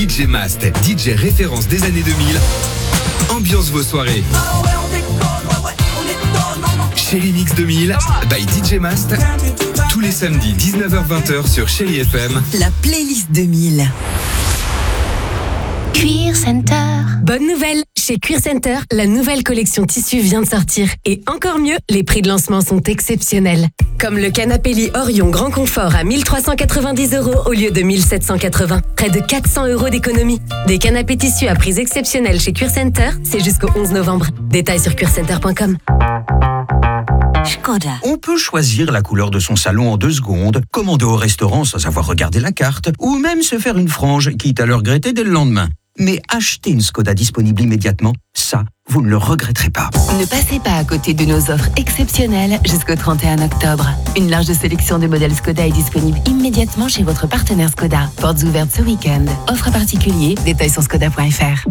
DJ Mast, DJ référence des années 2000. Ambiance vos soirées. Chéri Mix 2000 by DJ Mast. Tous les samedis 19h-20h sur Chéri FM. La playlist 2000. Cuir Center. Bonne nouvelle! Chez Cuir Center, la nouvelle collection tissu vient de sortir. Et encore mieux, les prix de lancement sont exceptionnels. Comme le canapé lit Orion Grand Confort à 1 390 € au lieu de 1 780. Près de 400 € d'économie. Des canapés tissus à prix exceptionnels chez Cuir Center, c'est jusqu'au 11 novembre. Détails sur cuircenter.com. Skoda. On peut choisir la couleur de son salon en 2 secondes, commander au restaurant sans avoir regardé la carte, ou même se faire une frange, quitte à le regretter dès le lendemain. Mais acheter une Skoda disponible immédiatement, ça, vous ne le regretterez pas. Ne passez pas à côté de nos offres exceptionnelles jusqu'au 31 octobre. Une large sélection de modèles Skoda est disponible immédiatement chez votre partenaire Skoda. Portes ouvertes ce week-end. Offre particulier, détails sur skoda.fr.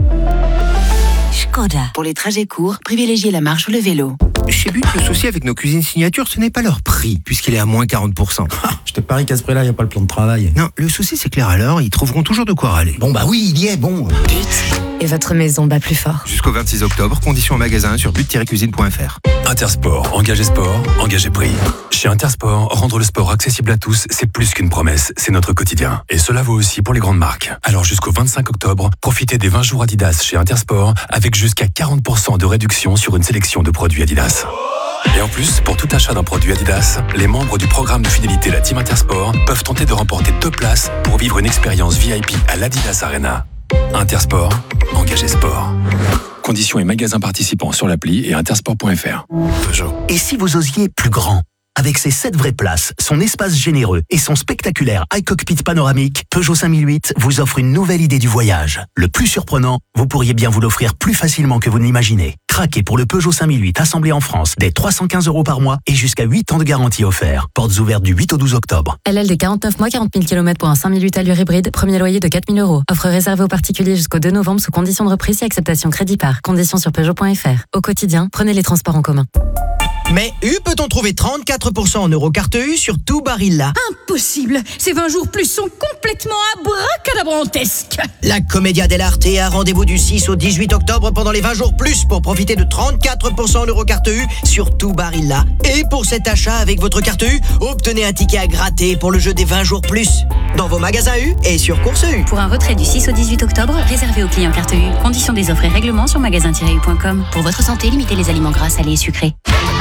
Skoda. Pour les trajets courts, privilégiez la marche ou le vélo. Chez But, le souci avec nos cuisines signature, ce n'est pas leur prix, puisqu'il est à moins 40%. Je te parie qu'à ce prix-là, il n'y a pas le plan de travail. Non, le souci c'est que les râleurs, ils trouveront toujours de quoi râler. Bon bah oui, il y est, bon. But. Et votre maison bat plus fort. Jusqu'au 26 octobre, conditions en magasin sur but-cuisine.fr. Intersport, engagé sport, engagé prix. Chez Intersport, rendre le sport accessible à tous, c'est plus qu'une promesse, c'est notre quotidien. Et cela vaut aussi pour les grandes marques. Alors jusqu'au 25 octobre, profitez des 20 jours Adidas chez Intersport avec jusqu'à 40% de réduction sur une sélection de produits Adidas. Et en plus, pour tout achat d'un produit Adidas, les membres du programme de fidélité La Team Intersport peuvent tenter de remporter 2 places pour vivre une expérience VIP à l'Adidas Arena. Intersport, engagé sport. Conditions et magasins participants sur l'appli et intersport.fr. Peugeot. Et si vous osiez plus grand ? Avec ses 7 vraies places, son espace généreux et son spectaculaire iCockpit panoramique, Peugeot 5008 vous offre une nouvelle idée du voyage. Le plus surprenant, vous pourriez bien vous l'offrir plus facilement que vous n'imaginez. Craquez pour le Peugeot 5008 assemblé en France dès 315 € par mois et jusqu'à 8 ans de garantie offert. Portes ouvertes du 8 au 12 octobre. LL des 49 mois, 40 000 km pour un 5008 allure hybride, premier loyer de 4 000 €. Offre réservée aux particuliers jusqu'au 2 novembre sous conditions de reprise et acceptation crédit par. Conditions sur Peugeot.fr. Au quotidien, prenez les transports en commun. Mais peut-on trouver 34% en Eurocarte U sur tout Barilla? Impossible. Ces 20 jours plus sont complètement abracadabrantesques. La Commedia dell'Arte a rendez-vous du 6 au 18 octobre pendant les 20 jours plus pour profiter de 34% en Eurocarte U sur tout Barilla. Et pour cet achat avec votre carte U, obtenez un ticket à gratter pour le jeu des 20 jours plus. Dans vos magasins U et sur Course U. Pour un retrait du 6 au 18 octobre, réservé aux clients carte U. Conditions des offres et règlements sur magasin-u.com. Pour votre santé, limitez les aliments gras, salés et sucrés.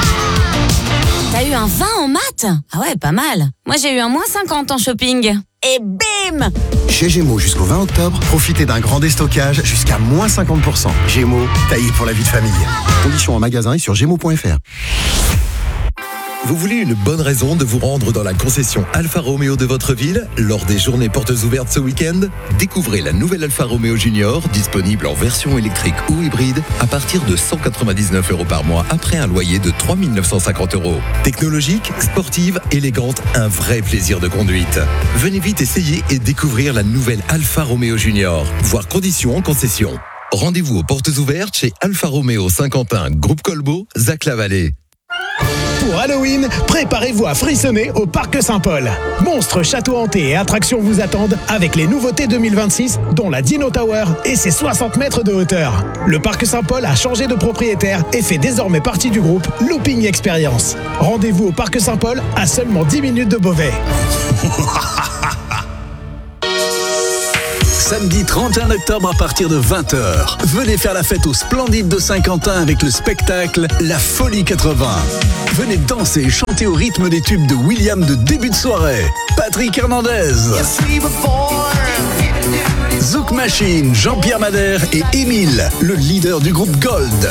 T'as eu un 20 en maths? Ah ouais, pas mal. Moi, j'ai eu un moins 50 en shopping. Et bim! Chez Gémeaux, jusqu'au 20 octobre, profitez d'un grand déstockage jusqu'à moins 50%. Gémeaux, taillé pour la vie de famille. Conditions en magasin et sur gémeaux.fr. Vous voulez une bonne raison de vous rendre dans la concession Alfa Romeo de votre ville lors des journées portes ouvertes ce week-end? Découvrez la nouvelle Alfa Romeo Junior, disponible en version électrique ou hybride à partir de 199 € par mois après un loyer de 3 950 €. Technologique, sportive, élégante, un vrai plaisir de conduite. Venez vite essayer et découvrir la nouvelle Alfa Romeo Junior. Voir conditions en concession. Rendez-vous aux portes ouvertes chez Alfa Romeo Saint-Quentin, Groupe Colbeau, Zac-la-Vallée. Pour Halloween, préparez-vous à frissonner au Parc Saint-Paul. Monstres, châteaux hantés et attractions vous attendent avec les nouveautés 2026, dont la Dino Tower et ses 60 mètres de hauteur. Le Parc Saint-Paul a changé de propriétaire et fait désormais partie du groupe Looping Experience. Rendez-vous au Parc Saint-Paul à seulement 10 minutes de Beauvais. Samedi 31 octobre à partir de 20h. Venez faire la fête au Splendide de Saint-Quentin avec le spectacle La Folie 80. Venez danser et chanter au rythme des tubes de William de début de soirée. Patrick Hernandez. Zouk Machine, Jean-Pierre Madère et Émile, le leader du groupe Gold.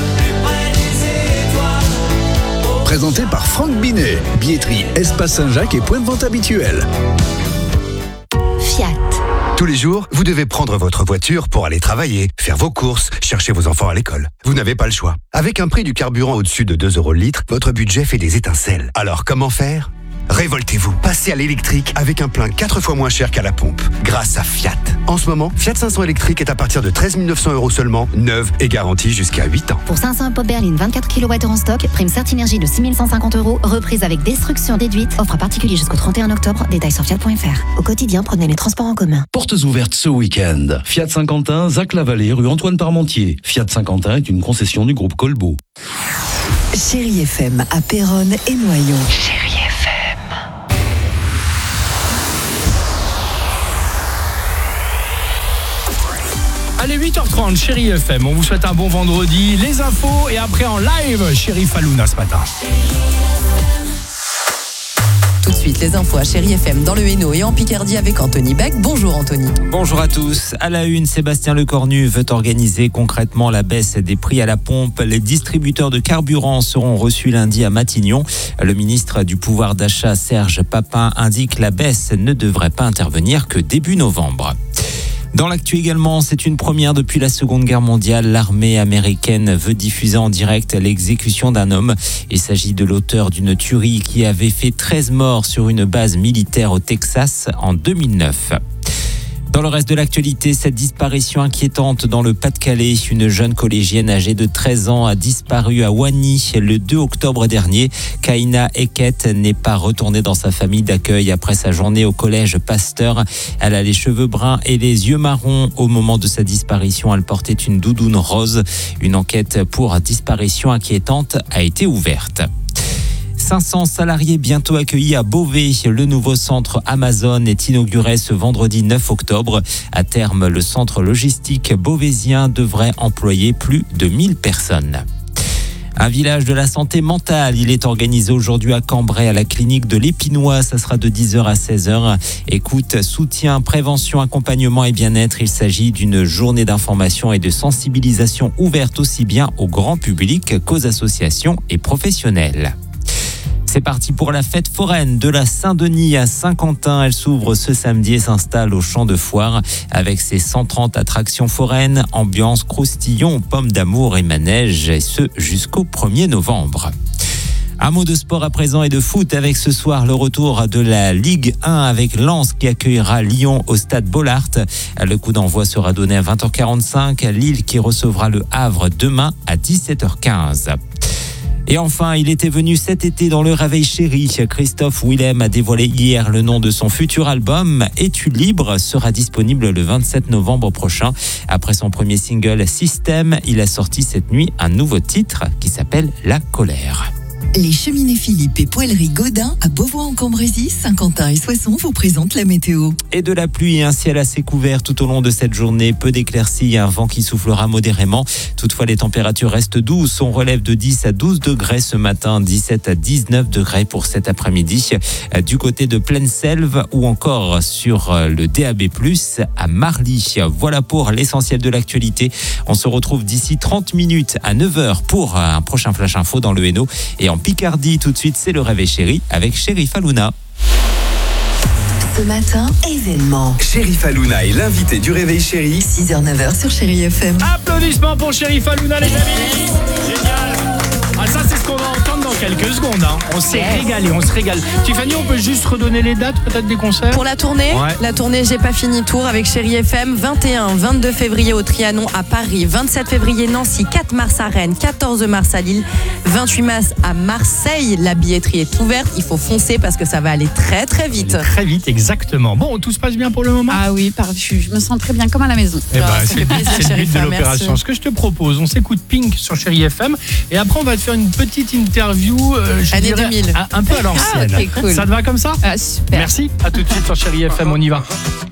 Présenté par Franck Binet. Billetterie Espace Saint-Jacques et point de vente habituel. Fiat. Tous les jours, vous devez prendre votre voiture pour aller travailler, faire vos courses, chercher vos enfants à l'école. Vous n'avez pas le choix. Avec un prix du carburant au-dessus de 2 € le litre, votre budget fait des étincelles. Alors comment faire ? Révoltez-vous. Passez à l'électrique avec un plein 4 fois moins cher qu'à la pompe. Grâce à Fiat. En ce moment, Fiat 500 électrique est à partir de 13 900 € seulement, neuve et garantie jusqu'à 8 ans. Pour 500 pop berline 24 kW en stock, prime Certinergie de 6 150 €, reprise avec destruction déduite. Offre à particulier jusqu'au 31 octobre. Détails sur fiat.fr. Au quotidien, prenez les transports en commun. Portes ouvertes ce week-end. Fiat Saint-Quentin, Zac-Lavallée, rue Antoine Parmentier. Fiat Saint-Quentin est une concession du groupe Colbeau. Chérie FM à Péronne et Noyon. Chérie FM. Allez, 8h30, Chérie FM. On vous souhaite un bon vendredi. Les infos et après en live, Chérie Falouna ce matin. Tout de suite, les infos à Chérie FM dans le Hainaut et en Picardie avec Anthony Beck. Bonjour Anthony. Bonjour à tous. À la une, Sébastien Lecornu veut organiser concrètement la baisse des prix à la pompe. Les distributeurs de carburant seront reçus lundi à Matignon. Le ministre du pouvoir d'achat, Serge Papin, indique que la baisse ne devrait pas intervenir que début novembre. Dans l'actu également, c'est une première depuis la Seconde Guerre mondiale. L'armée américaine veut diffuser en direct l'exécution d'un homme. Il s'agit de l'auteur d'une tuerie qui avait fait 13 morts sur une base militaire au Texas en 2009. Dans le reste de l'actualité, cette disparition inquiétante dans le Pas-de-Calais. Une jeune collégienne âgée de 13 ans a disparu à Wany le 2 octobre dernier. Kaina Eket n'est pas retournée dans sa famille d'accueil après sa journée au collège Pasteur. Elle a les cheveux bruns et les yeux marrons. Au moment de sa disparition, elle portait une doudoune rose. Une enquête pour disparition inquiétante a été ouverte. 500 salariés bientôt accueillis à Beauvais. Le nouveau centre Amazon est inauguré ce vendredi 9 octobre. À terme, le centre logistique beauvaisien devrait employer plus de 1000 personnes. Un village de la santé mentale, il est organisé aujourd'hui à Cambrai, à la clinique de l'Épinois. Ça sera de 10h à 16h. Écoute, soutien, prévention, accompagnement et bien-être. Il s'agit d'une journée d'information et de sensibilisation ouverte aussi bien au grand public qu'aux associations et professionnels. C'est parti pour la fête foraine de la Saint-Denis à Saint-Quentin. Elle s'ouvre ce samedi et s'installe au champ de foire avec ses 130 attractions foraines, ambiance croustillon, pommes d'amour et manège, et ce jusqu'au 1er novembre. Un mot de sport à présent et de foot avec ce soir le retour de la Ligue 1 avec Lens qui accueillera Lyon au stade Bollaert. Le coup d'envoi sera donné à 20h45. Lille qui recevra le Havre demain à 17h15. Et enfin, il était venu cet été dans le Réveil Chéri. Christophe Willem a dévoilé hier le nom de son futur album. Es-tu libre sera disponible le 27 novembre prochain. Après son premier single Système, il a sorti cette nuit un nouveau titre qui s'appelle La Colère. Les cheminées Philippe et poêlerie Godin à Beauvois-en-Cambrésis, Saint-Quentin et Soissons vous présentent la météo. Et de la pluie et un ciel assez couvert tout au long de cette journée. Peu d'éclaircies et un vent qui soufflera modérément. Toutefois, les températures restent douces. On relève de 10 à 12 degrés ce matin, 17 à 19 degrés pour cet après-midi. Du côté de Plaine-Selve ou encore sur le DAB+, à Marly. Voilà pour l'essentiel de l'actualité. On se retrouve d'ici 30 minutes à 9h pour un prochain Flash Info dans le Hainaut. Et en Picardie, tout de suite, c'est le Réveil Chéri avec Chérie Falouna. Ce matin, événement. Chérie Falouna est l'invité du Réveil Chéri. 6h-9h sur Chérie FM. Applaudissements pour Chérie Falouna, les amis. Génial. Ah, ça, c'est ce qu'on va entendre dans quelques secondes. Hein. On s'est régalé, on se régale. Tiffany, on peut juste redonner les dates peut-être des concerts pour la tournée. Ouais. La tournée J'ai pas fini tour avec Chérie FM. 21, 22 février au Trianon à Paris. 27 février Nancy. 4 mars à Rennes. 14 mars à Lille. 28 mars à Marseille. La billetterie est ouverte. Il faut foncer parce que ça va aller très très vite. Très vite, exactement. Bon, tout se passe bien pour le moment ? Ah oui, je me sens très bien comme à la maison. Eh ben, c'est le but de l'opération. Ce que je te propose, on s'écoute Pink sur Chérie FM et après on va te faire une petite interview, année 2000. Un peu à l'ancienne. Ah, okay, cool. Ça te va comme ça ? Super. Merci, à tout de suite sur Chérie FM, on y va.